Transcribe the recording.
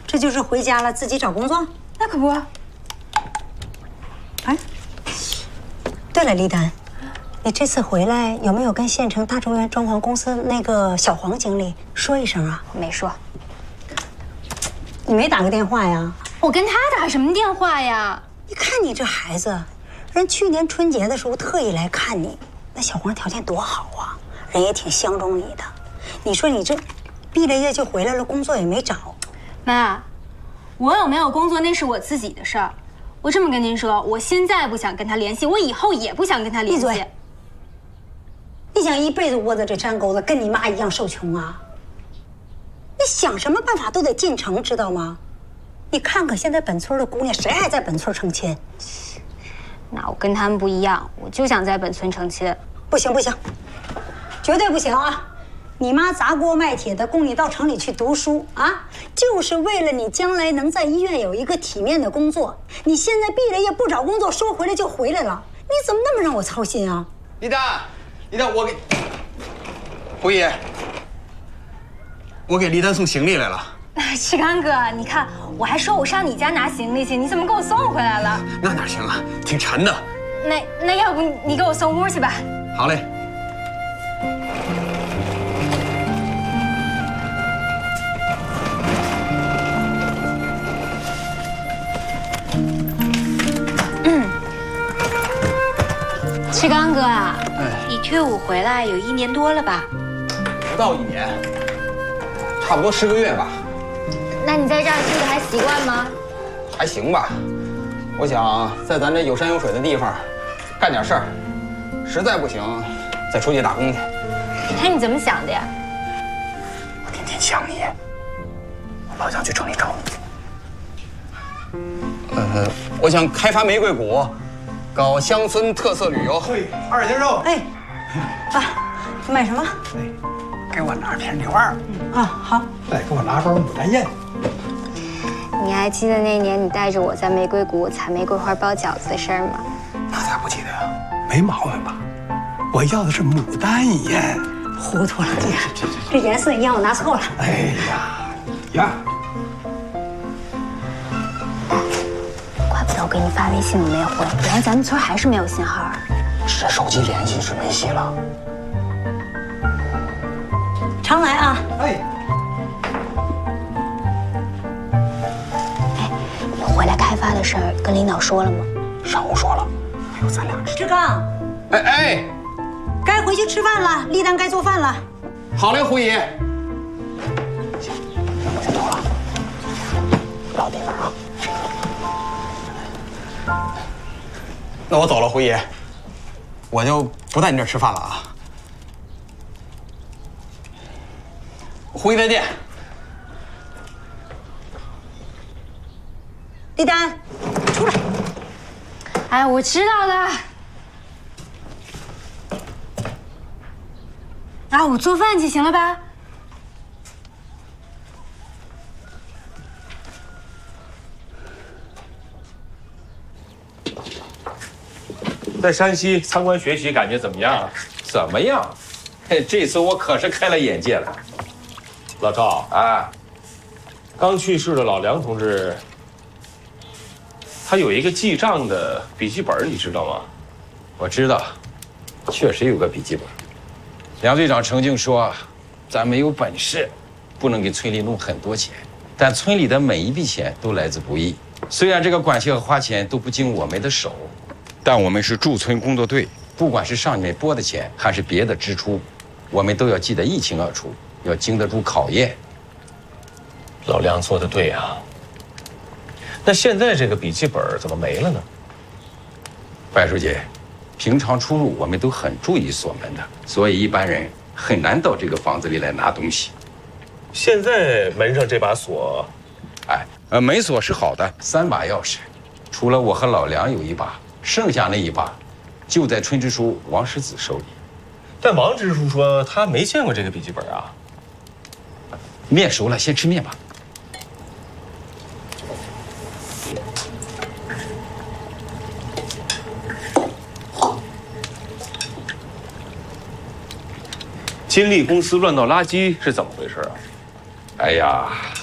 这就是回家了自己找工作？ 那可不。 哎，对了，丽丹，你这次回来有没有跟县城大中原装潢公司那个小黄经理说一声啊？ 没说。 你没打个电话呀？ 我跟他打什么电话呀？ 你看你这孩子，人去年春节的时候特意来看你，那小黄条件多好啊，人也挺相中你的。你说你这毕了业就回来了，工作也没找。 妈，我有没有工作那是我自己的事儿。我这么跟您说，我现在不想跟他联系，我以后也不想跟他联系。 闭嘴！你想一辈子窝在这山沟子，跟你妈一样受穷啊？你想什么办法都得进城，知道吗？你看看现在本村的姑娘，谁还在本村成亲？ 那我跟他们不一样，我就想在本村成亲。 不行不行，绝对不行啊！你妈砸锅卖铁的供你到城里去读书啊，就是为了你将来能在医院有一个体面的工作。你现在毕了业不找工作，说回来就回来了，你怎么那么让我操心啊？ 李丹，我给胡爷，我给李丹送行李来了。 志刚哥，你看，我还说我上你家拿行李去，你怎么给我送回来了？ 那哪行啊，挺沉的。 那要不你给我送屋去吧？ 好嘞。 志刚哥啊，你退伍回来有1年多了吧？ 不到1年，差不多10个月吧。 那你在这儿住的还习惯吗？ 还行吧，我想在咱这有山有水的地方干点事儿，实在不行再出去打工去。 那你怎么想的呀？ 我天天想你，我老想去城里找你。我想开发玫瑰谷，搞乡村特色旅游。 对，2斤肉。 哎，啊，买什么？ 给我拿片牛二。 啊，好。 再给我拿包牡丹燕。 你还记得那年你带着我在玫瑰谷采玫瑰花包饺子的事儿吗？ 那咋不记得呀？ 没毛病吧？我要的是牡丹燕。 糊涂了，这颜色一样，我拿错了。 哎呀， 怪不得我给你发微信你没回，原来咱们村还是没有信号。 这手机联系是没戏了。 常来啊！ 哎， 你回来开发的事儿跟领导说了吗？ 上午说了，还有咱俩吃。 志刚， 哎， 该回去吃饭了，丽丹该做饭了。 好嘞，胡姨。行，那我先走了，老地方啊。那我走了，胡姨，我就不在你这儿吃饭了啊。胡姨再见。 丽丹，出来。 哎，我知道了。啊，我做饭去，行了吧？ 在山西参观学习，感觉怎么样啊？ 怎么样？嘿，这次我可是开了眼界了。 老赵啊， 刚去世的老梁同志，他有一个记账的笔记本，你知道吗？ 我知道，确实有个笔记本。梁队长曾经说，咱没有本事，不能给村里弄很多钱，但村里的每一笔钱都来自不易。虽然这个管钱和花钱都不经我们的手，但我们是驻村工作队，不管是上面拨的钱还是别的支出，我们都要记得一清二楚，要经得住考验。 老梁说的对啊。那现在这个笔记本怎么没了呢？ 白书记，平常出入我们都很注意锁门的，所以一般人很难到这个房子里来拿东西。 现在门上这把锁， 门锁是好的，3把钥匙，除了我和老梁有1把，剩下那1把就在村支书王石子手里。 但王支书说他没见过这个笔记本啊。 面熟了，先吃面吧。 金利公司乱倒垃圾是怎么回事啊？ 哎呀，